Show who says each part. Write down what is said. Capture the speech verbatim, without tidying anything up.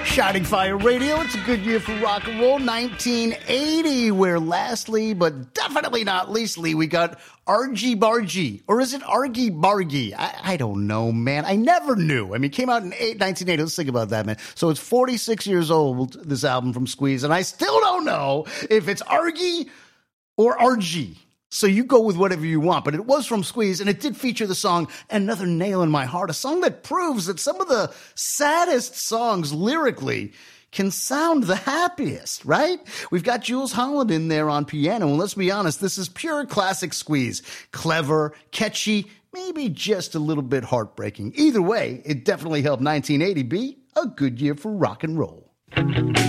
Speaker 1: Shining Fire Radio. It's a good year for rock and roll. nineteen eighty, where lastly, but definitely not leastly, we got Argy Bargy. Or is it Argy Bargy? I, I don't know, man. I never knew. I mean, it came out in nineteen eighty. Let's think about that, man. So it's forty-six years old, this album from Squeeze, and I still don't know if it's Argy or Argy. So you go with whatever you want, but it was from Squeeze, and it did feature the song Another Nail in My Heart, a song that proves that some of the saddest songs lyrically can sound the happiest, right? We've got Jools Holland in there on piano, and let's be honest, this is pure classic Squeeze. Clever, catchy, maybe just a little bit heartbreaking. Either way, it definitely helped nineteen eighty be a good year for rock and roll.